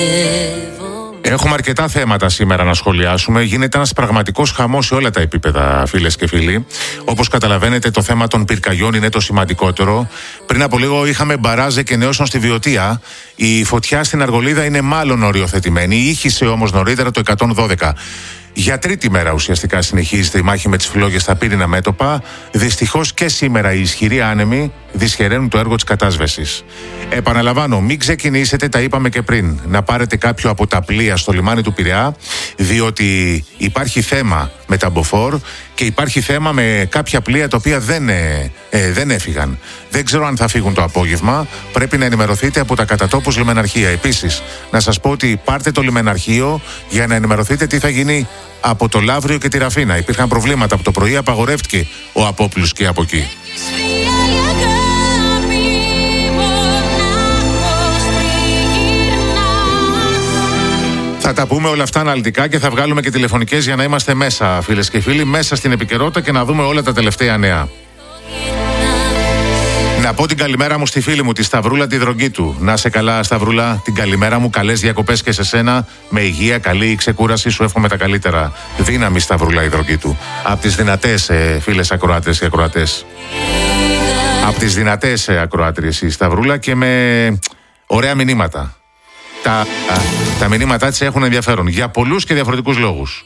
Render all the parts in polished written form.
Έχουμε αρκετά θέματα σήμερα να σχολιάσουμε. Γίνεται ένας πραγματικός χαμός σε όλα τα επίπεδα, φίλες και φίλοι. Όπως καταλαβαίνετε, το θέμα των πυρκαγιών είναι το σημαντικότερο. Πριν από λίγο είχαμε μπαράζ και νεώσεων στη Βιωτία. Η φωτιά στην Αργολίδα είναι μάλλον οριοθετημένη. Ήχησε όμως νωρίτερα το 112. Για τρίτη μέρα ουσιαστικά συνεχίζεται η μάχη με τις φλόγες στα πύρινα μέτωπα. Δυστυχώς και σήμερα οι ισχυροί άνεμοι δυσχεραίνουν το έργο της κατάσβεσης. Επαναλαμβάνω, μην ξεκινήσετε, τα είπαμε και πριν, να πάρετε κάποιο από τα πλοία στο λιμάνι του Πειραιά, διότι υπάρχει θέμα με τα μποφόρ και υπάρχει θέμα με κάποια πλοία τα οποία δεν έφυγαν. Δεν ξέρω αν θα φύγουν το απόγευμα. Πρέπει να ενημερωθείτε από τα κατατόπους λιμεναρχεία. Επίσης, να σας πω ότι πάρτε το λιμεναρχείο για να ενημερωθείτε τι θα γίνει από το Λαύριο και τη Ραφίνα. Υπήρχαν προβλήματα από το πρωί, απαγορεύτηκε ο απόπλους και από εκεί. Θα τα πούμε όλα αυτά αναλυτικά και θα βγάλουμε και τηλεφωνικές για να είμαστε μέσα, φίλες και φίλοι, μέσα στην επικαιρότητα και να δούμε όλα τα τελευταία νέα. Να πω την καλημέρα μου στη φίλη μου, τη Σταυρούλα τη Δρογκίτου. Να σε καλά, Σταυρούλα, την καλημέρα μου. Καλές διακοπές και σε σένα. Με υγεία, καλή ξεκούραση. Σου εύχομαι τα καλύτερα. Δύναμη, Σταυρούλα η Δρογκίτου. Από τις δυνατές φίλες ακροάτες και ακροατές. Από τις δυνατές ακροάτριες η Σταυρούλα και με ωραία μηνύματα. Τα μηνύματά της έχουν ενδιαφέρον για πολλούς και διαφορετικούς λόγους.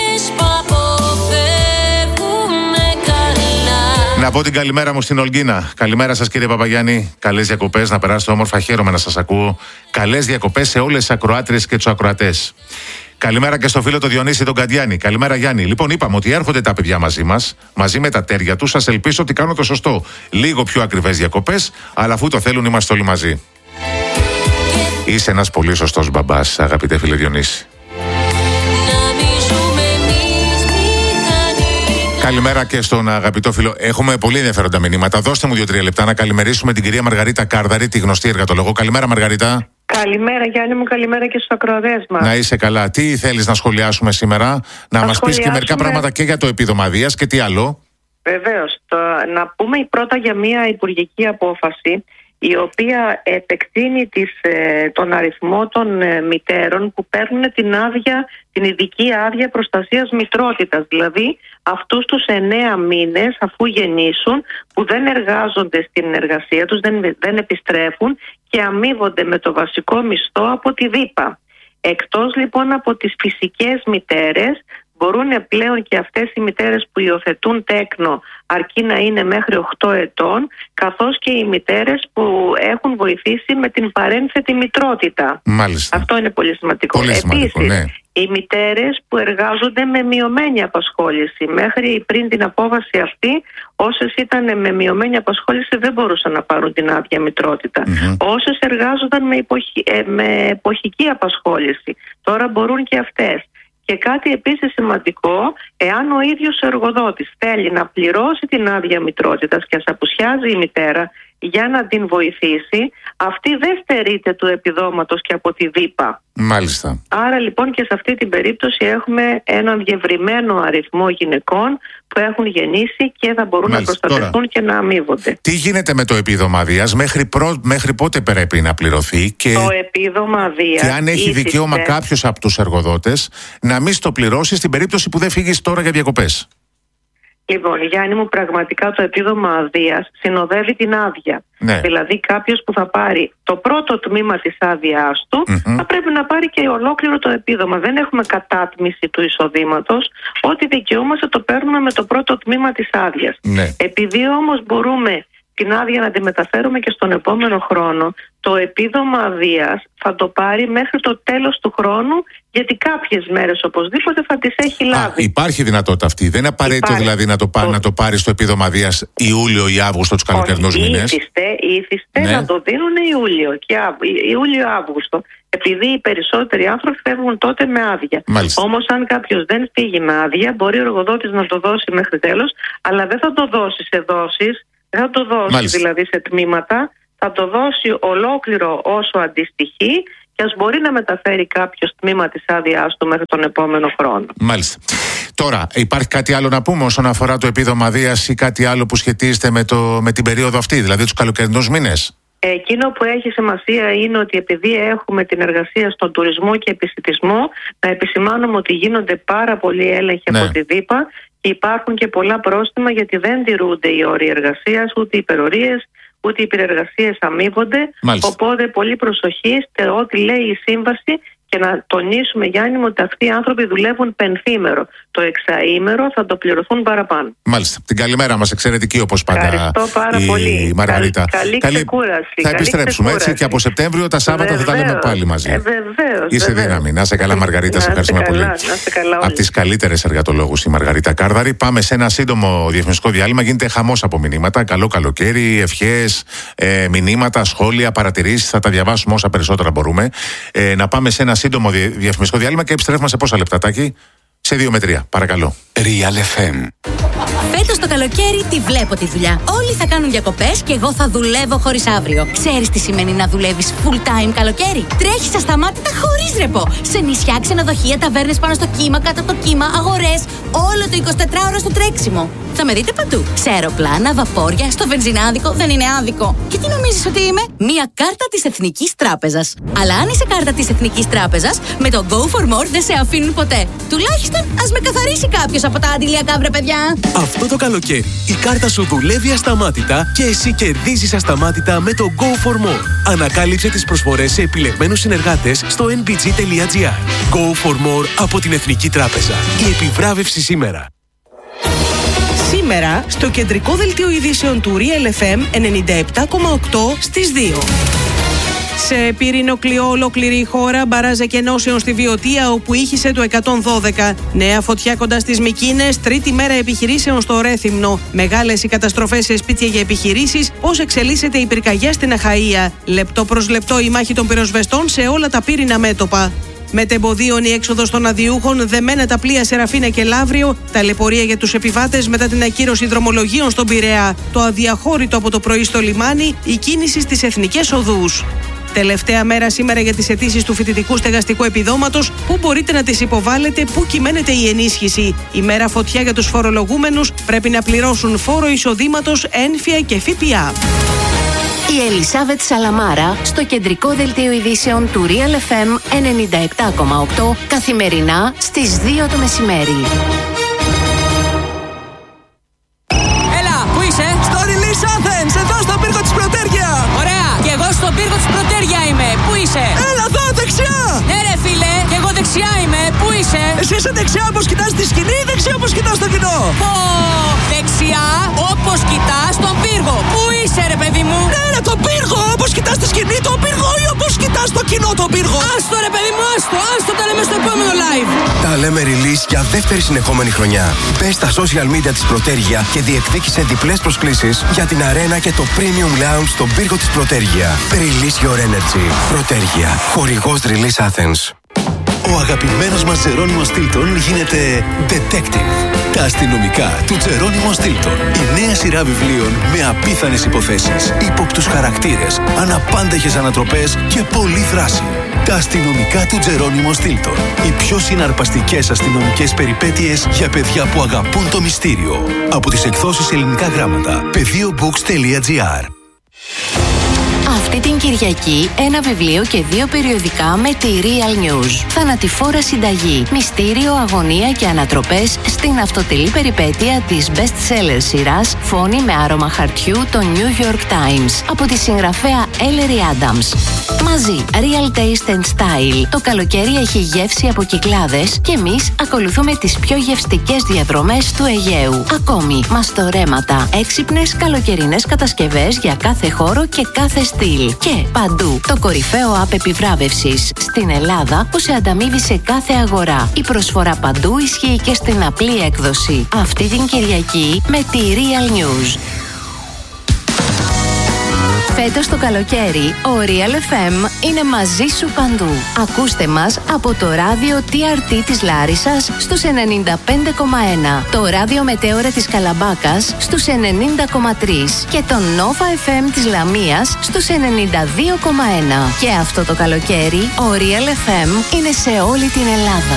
Να πω την καλημέρα μου στην Ολγκίνα. Καλημέρα σας, κύριε Παπαγιάννη. Καλές διακοπές, να περάσετε όμορφα. Χαίρομαι να σας ακούω. Καλές διακοπές σε όλες τις ακροάτριες και τους ακροατές. Καλημέρα και στο φίλο το Διονύση τον Καντιάνη. Καλημέρα, Γιάννη. Λοιπόν, είπαμε ότι έρχονται τα παιδιά μαζί μας, μαζί με τα τέρια τους. Σας ελπίσω ότι κάνω το σωστό. Λίγο πιο ακριβές διακοπές, αλλά αφού το θέλουν, είμαστε όλοι μαζί. Είσαι ένας πολύ σωστός μπαμπάς, αγαπητέ φίλε Διονύση. Καλημέρα και στον αγαπητό φίλο. Έχουμε πολύ ενδιαφέροντα μηνύματα. Δώστε μου 2-3 λεπτά να καλημερίσουμε την κυρία Μαργαρίτα Κάρδαρη, τη γνωστή εργατολόγο. Καλημέρα, Μαργαρίτα. Καλημέρα, Γιάννη μου, καλημέρα και στους ακροατές μας. Να είσαι καλά. Τι θέλεις να σχολιάσουμε σήμερα, να μας πεις και μερικά πράγματα και για το επίδομα Δίας και τι άλλο. Βεβαίως. Να πούμε πρώτα για μια υπουργική απόφαση, η οποία επεκτείνει τον αριθμό των μητέρων που παίρνουν την ειδική άδεια προστασίας μητρότητας. Δηλαδή αυτούς τους 9 μήνες αφού γεννήσουν, που δεν εργάζονται στην εργασία τους, δεν επιστρέφουν και αμείβονται με το βασικό μισθό από τη ΔΥΠΑ. Εκτός λοιπόν από τις φυσικές μητέρες, μπορούν πλέον και αυτές οι μητέρες που υιοθετούν τέκνο, αρκεί να είναι μέχρι 8 ετών, καθώς και οι μητέρες που έχουν βοηθήσει με την παρένθετη μητρότητα. Μάλιστα. Αυτό είναι πολύ σημαντικό. Επίσης, ναι, οι μητέρες που εργάζονται με μειωμένη απασχόληση. Μέχρι πριν την απόφαση αυτή, όσες ήταν με μειωμένη απασχόληση δεν μπορούσαν να πάρουν την άδεια μητρότητα. Όσες εργάζονταν με εποχική απασχόληση, τώρα μπορούν και αυτές. Και κάτι επίσης σημαντικό, εάν ο ίδιος ο εργοδότης θέλει να πληρώσει την άδεια μητρότητας και ας απουσιάζει η μητέρα για να την βοηθήσει, αυτή δεν στερείται του επιδόματος και από τη ΔΥΠΑ. Μάλιστα. Άρα λοιπόν και σε αυτή την περίπτωση έχουμε έναν διευρυμένο αριθμό γυναικών που έχουν γεννήσει και θα μπορούν να προστατευτούν. Τώρα, και να αμείβονται. Τι γίνεται με το επίδομα Δίας, μέχρι πότε πρέπει να πληρωθεί και το επίδομα Δίας, και αν έχει δικαίωμα κάποιος από τους εργοδότες να μην στο πληρώσει στην περίπτωση που δεν φύγεις τώρα για διακοπές. Λοιπόν, Γιάννη μου, πραγματικά το επίδομα αδείας συνοδεύει την άδεια. Ναι. Δηλαδή κάποιος που θα πάρει το πρώτο τμήμα της άδειάς του θα πρέπει να πάρει και ολόκληρο το επίδομα. Δεν έχουμε κατάτμιση του εισοδήματος. Ό,τι δικαιούμαστε το παίρνουμε με το πρώτο τμήμα της άδειας. Ναι. Επειδή όμως μπορούμε την άδεια να τη μεταφέρουμε και στον επόμενο χρόνο, το επίδομα αδείας θα το πάρει μέχρι το τέλος του χρόνου, γιατί κάποιες μέρες οπωσδήποτε θα τις έχει λάβει. Υπάρχει δυνατότητα αυτή. Δεν είναι απαραίτητο δηλαδή να το πάρει στο επίδομα αδείας Ιούλιο ή Αύγουστο, τους καλοκαιρινούς μήνες. Ήθιστε να το δίνουν Ιούλιο-Αύγουστο. Επειδή οι περισσότεροι άνθρωποι φεύγουν τότε με άδεια. Όμως, αν κάποιος δεν φύγει με άδεια, μπορεί ο εργοδότης να το δώσει μέχρι τέλος, αλλά δεν θα το δώσει σε δόσεις. Δεν θα το δώσει δηλαδή σε τμήματα, θα το δώσει ολόκληρο όσο αντιστοιχεί και ας μπορεί να μεταφέρει κάποιο τμήμα της άδειάς του μέχρι τον επόμενο χρόνο. Μάλιστα. Τώρα, υπάρχει κάτι άλλο να πούμε όσον αφορά το επίδομα αδείας ή κάτι άλλο που σχετίζεται με την περίοδο αυτή, δηλαδή τους καλοκαιρινούς μήνες? Εκείνο που έχει σημασία είναι ότι επειδή έχουμε την εργασία στον τουρισμό και επιστημισμό, να επισημάνουμε ότι γίνονται πάρα πολλοί έλεγχοι από τη ΔΥΠΑ και υπάρχουν και πολλά πρόστιμα, γιατί δεν τηρούνται οι όροι εργασίας, ούτε οι υπερορίες, ούτε οι υπερεργασίες αμείβονται. Οπότε πολύ προσοχή σε ό,τι λέει η σύμβαση. Και να τονίσουμε, Γιάννη μου, ότι αυτοί οι άνθρωποι δουλεύουν πενθήμερο. Το εξαήμερο θα το πληρωθούν παραπάνω. Μάλιστα. Την καλημέρα μας, εξαιρετική όπως πάντα. Ευχαριστώ πάρα πολύ. Μαργαρίτα. Καλή ξεκούραση. Θα επιστρέψουμε έτσι και από Σεπτέμβριο τα Σάββατα θα τα λέμε πάλι μαζί. Βεβαίως. Είσαι δύναμη. Να είσαι καλά, Μαργαρίτα. Σε ευχαριστούμε πολύ. Από τις καλύτερες εργατολόγους η Μαργαρίτα Κάρδαρη. Πάμε σε ένα σύντομο διαφημιστικό διάλειμμα. Γίνεται χαμός από μηνύματα. Καλό καλοκαίρι, ευχές, μηνύματα, σχόλια, παρατηρήσεις. Θα τα διαβάσουμε όσα περισσότερα μπορούμε. Να πάμε σε ένα σύντομο διαφημιστικό διάλειμμα και επιστρέφουμε σε πόσα λεπτά, Τάκη? Σε 2 με 3, παρακαλώ. Real FM. Φέτος το καλοκαίρι τη βλέπω τη δουλειά. Όλοι θα κάνουν διακοπές και εγώ θα δουλεύω χωρίς αύριο. Ξέρεις τι σημαίνει να δουλεύεις full time καλοκαίρι? Τρέχεις ασταμάτητα χωρίς ρεπό. Σε νησιά, ξενοδοχεία, ταβέρνες πάνω στο κύμα, κάτω από το κύμα, αγορές. Όλο το 24ωρο στο τρέξιμο. Θα με δείτε παντού. Σε αεροπλάνα, βαπόρια, στο βενζινάδικο. Δεν είναι άδικο. Και τι νομίζεις ότι είμαι? Μία κάρτα της Εθνικής Τράπεζας. Αλλά αν είσαι κάρτα της Εθνικής Τράπεζας, με το Go for More δεν σε αφήνουν ποτέ. Τουλάχιστον ας με καθαρίσει κάποιος από τα αντιλιακά, βρε παιδιά. Αυτό το καλοκαίρι η κάρτα σου δουλεύει ασταμάτητα και εσύ κερδίζεις ασταμάτητα με το Go for More. Ανακάλυψε τις προσφορές σε επιλεγμένους συνεργάτες στο nbg.gr. Go for More από την Εθνική Τράπεζα. Η επιβράβευση σήμερα. Σήμερα στο κεντρικό δελτίο ειδήσεων του Real FM 97,8 στις 2. Σε πύρινο κλειό ολόκληρη η χώρα, μπαράζ εκενώσεων στη Βιωτία όπου ήχησε το 112. Νέα φωτιά κοντά στις Μυκίνες, τρίτη μέρα επιχειρήσεων στο Ρέθυμνο. Μεγάλες οι καταστροφές σε σπίτια για επιχειρήσεις, πώς εξελίσσεται η πυρκαγιά στην Αχαΐα. Λεπτό προς λεπτό η μάχη των πυροσβεστών σε όλα τα πύρινα μέτωπα. Μετεμποδίων η έξοδος των αδειούχων, δεμένα τα πλοία Σεραφίνα και Λαύριο, ταλαιπωρία για τους επιβάτες μετά την ακύρωση δρομολογίων στον Πειραιά, το αδιαχώρητο από το πρωί στο λιμάνι, η κίνηση στις εθνικές οδούς. Τελευταία μέρα σήμερα για τις αιτήσεις του φοιτητικού στεγαστικού επιδόματος, πού μπορείτε να τις υποβάλλετε, πού κυμαίνεται η ενίσχυση. Η μέρα φωτιά για τους φορολογούμενους, πρέπει να πληρώσουν φόρο εισοδήματος, ένφια και ΦΠΑ. Η Ελισάβετ Σαλαμάρα στο κεντρικό δελτίο ειδήσεων του Real FM 97,8 καθημερινά στις 2 το μεσημέρι. Έλα, πού είσαι? Στο Release Athens, εδώ στον πύργο της Πρωτέργεια. Ωραία, και εγώ στον πύργο της Πρωτέργεια είμαι. Πού είσαι? Έλα εδώ, δεξιά. Ναι ρε φίλε, και εγώ δεξιά είμαι. Πού είσαι? Εσύ είσαι δεξιά όπως κοιτάς τη σκηνή ή δεξιά όπως κοιτάς το κοινό? Πω, δεξιά όπως κοιτάς τον πύργο. Πού είσαι ρε παιδί μου? Ναι ρε, τον πύργο, όπως κοιτάς τη σκηνή τον πύργο ή όπως κοιτάς το κοινό τον πύργο? Άστο ρε παιδί μου, άστο, τα λέμε στο επόμενο live. Τα λέμε release για δεύτερη συνεχόμενη χρονιά. Μπες στα social media της Πρωτέργεια και διεκδίκησε διπλές προσκλήσεις για την αρένα και το premium lounge στον πύργο της Πρωτέργεια. Release your energy. Πρωτέργεια. Χορηγός Release Athens. Ο αγαπημένος μας Τζερόνιμο Στίλτον γίνεται detective. Τα αστυνομικά του Τζερόνιμο Στίλτον. Η νέα σειρά βιβλίων με απίθανες υποθέσεις, ύποπτους χαρακτήρες, αναπάντεχες ανατροπές και πολλή δράση. Τα αστυνομικά του Τζερόνιμο Στίλτον. Οι πιο συναρπαστικές αστυνομικές περιπέτειες για παιδιά που αγαπούν το μυστήριο. Από τις εκδόσεις Ελληνικά Γράμματα. Πεδίobooks.gr. Αυτή την Κυριακή ένα βιβλίο και 2 περιοδικά με τη Real News. Θανατηφόρα συνταγή, μυστήριο, αγωνία και ανατροπές στην αυτοτελή περιπέτεια της best-seller σειράς Φόνη με άρωμα χαρτιού το New York Times από τη συγγραφέα Ellery Adams. Μαζί, Real Taste and Style. Το καλοκαίρι έχει γεύση από Κυκλάδες και εμείς ακολουθούμε τις πιο γευστικές διαδρομές του Αιγαίου. Ακόμη, μαστορέματα, έξυπνες καλοκαιρινές κατασκευές για κάθε χώρο και κάθε στυλ. Και παντού το κορυφαίο app επιβράβευσης στην Ελλάδα που σε ανταμείβει σε κάθε αγορά. Η προσφορά παντού ισχύει και στην απλή έκδοση. Αυτή την Κυριακή με τη Real News. Φέτος το καλοκαίρι, ο Real FM είναι μαζί σου παντού. Ακούστε μας από το ράδιο TRT της Λάρισσας στους 95,1, το ράδιο Μετέωρα της Καλαμπάκας στους 90,3 και το Nova FM της Λαμίας στους 92,1. Και αυτό το καλοκαίρι, ο Real FM είναι σε όλη την Ελλάδα.